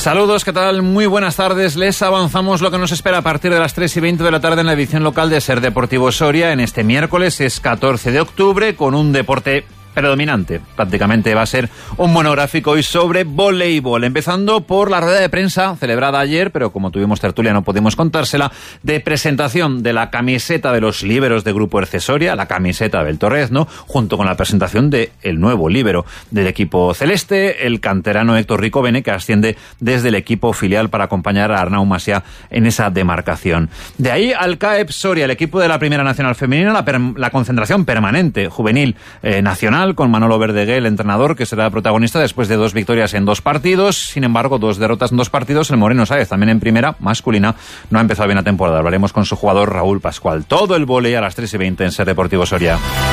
Saludos, ¿qué tal? Muy buenas tardes. Les avanzamos lo que nos espera a partir de las 3:20 de la tarde en la edición local de Ser Deportivo Soria. En este miércoles es 14 de octubre con un deporte predominante. Prácticamente va a ser un monográfico hoy sobre voleibol, empezando por la rueda de prensa celebrada ayer, pero como tuvimos tertulia no pudimos contársela, de presentación de la camiseta de los líberos de Grupo Erce Soria, la camiseta del Torrezno, junto con la presentación de el nuevo líbero del equipo celeste, el canterano Héctor Ricovene, que asciende desde el equipo filial para acompañar a Arnau Macià en esa demarcación. De ahí al CAEP Soria, el equipo de la Primera Nacional Femenina, la concentración permanente juvenil nacional, con Manolo Verdeguer, el entrenador, que será protagonista después de 2 victorias en 2 partidos. Sin embargo, 2 derrotas en 2 partidos. El Moreno Sáez, también en primera, masculina, no ha empezado bien la temporada. Hablaremos con su jugador Raúl Pascual. Todo el vóley a las 3:20 en Ser Deportivo Soria.